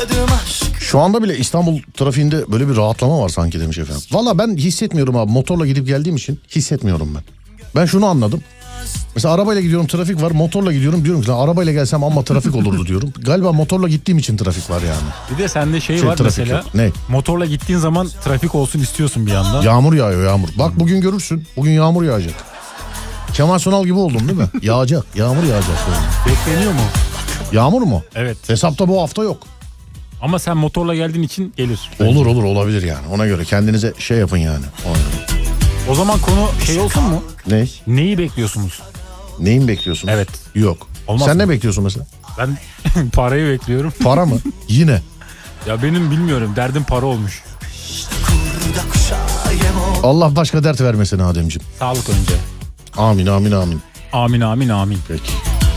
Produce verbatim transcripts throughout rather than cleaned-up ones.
Şu anda bile İstanbul trafiğinde böyle bir rahatlama var sanki demiş efendim. Valla ben hissetmiyorum abi, motorla gidip geldiğim için hissetmiyorum ben. Ben şunu anladım. Mesela arabayla gidiyorum, trafik var, motorla gidiyorum, diyorum ki arabayla gelsem ama trafik olurdu diyorum. Galiba motorla gittiğim için trafik var yani. Bir de sende şey, şey var mesela. Yok. Ne? Motorla gittiğin zaman trafik olsun istiyorsun bir yandan. Yağmur yağıyor, yağmur. Bak bugün görürsün. Bugün yağmur yağacak. Kemal Sunal gibi oldum değil mi? Yağacak. Yağmur yağacak. Bekleniyor mu? Yağmur mu? Evet. Hesapta bu hafta yok. Ama sen motorla geldiğin için gelir. Olur olur olabilir yani. Ona göre kendinize şey yapın yani. O zaman konu şey olsun mu? Ne? Neyi bekliyorsunuz? Neyi mi bekliyorsun? Evet. Yok. Olmaz Sen mı? ne bekliyorsun mesela? Ben parayı bekliyorum. Para mı? Yine. Ya benim bilmiyorum, derdim para olmuş. Allah başka dert vermesin Ademciğim. Sağlık önce. Amin amin amin. Amin amin amin. Peki.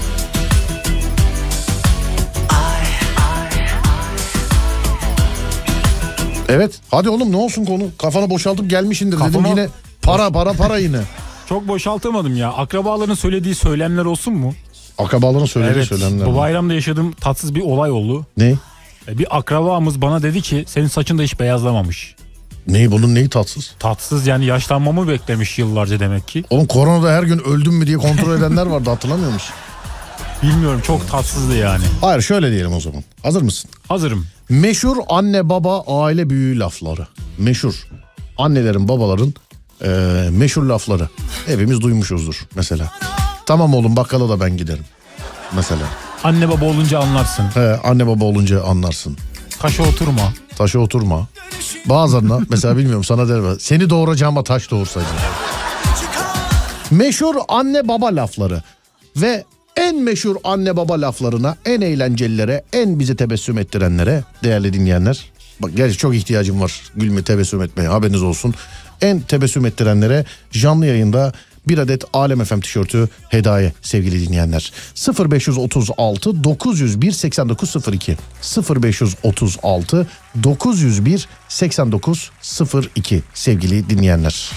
Evet. Hadi oğlum ne olsun konu? Kafanı boşaltıp gelmişindir dedim Kafama... yine. Para para para yine. Çok boşaltamadım ya. Akrabaların söylediği söylemler olsun mu? Akrabaların söylediği evet, söylemler. Bu bayramda yaşadığım tatsız bir olay oldu. Ne? Bir akrabamız bana dedi ki senin saçın da hiç beyazlamamış. Neyi, bunun neyi tatsız? Tatsız yani, yaşlanmamı beklemiş yıllarca demek ki. Oğlum koronada her gün öldüm mü diye kontrol edenler vardı, hatırlamıyor musun? Bilmiyorum, çok tatsızdı yani. Hayır şöyle diyelim o zaman. Hazır mısın? Hazırım. Meşhur anne baba aile büyüğü lafları. Meşhur annelerin babaların e, meşhur lafları. Hepimiz duymuşuzdur mesela. Tamam oğlum bakkala da ben giderim. Mesela. Anne baba olunca anlarsın. He, anne baba olunca anlarsın. Taşa oturma. Taşa oturma. Bazılarına mesela bilmiyorum sana der mi? Seni doğuracağıma taş doğursaydı. Meşhur anne baba lafları. Ve en meşhur anne baba laflarına, en eğlencelilere, en bizi tebessüm ettirenlere değerli dinleyenler. Bak gerçi çok ihtiyacım var gülme, tebessüm etmeye, haberiniz olsun. En tebessüm ettirenlere canlı yayında bir adet Alem F M tişörtü hediye sevgili dinleyenler. sıfır beş otuz altı dokuz yüz bir seksen dokuz sıfır iki sıfır beş otuz altı dokuz yüz bir seksen dokuz sıfır iki sevgili dinleyenler.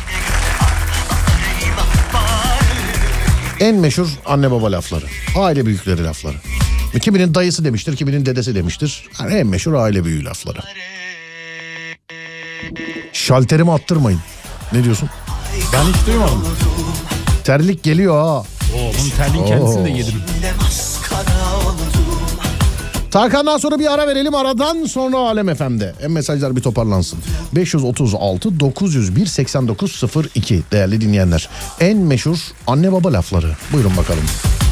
En meşhur anne baba lafları, aile büyükleri lafları. Kiminin dayısı demiştir, kiminin dedesi demiştir. Yani en meşhur aile büyüğü lafları. Şalterimi attırmayın. Ne diyorsun? Ben hiç duymadım. Terlik geliyor ha. Oo, bunun terliğin kendisini de yedim. Tarkan'dan sonra bir ara verelim, aradan sonra Alem F M'de. Hem mesajlar bir toparlansın. beş otuz altı dokuz yüz bir seksen dokuz sıfır iki değerli dinleyenler. En meşhur anne baba lafları. Buyurun bakalım.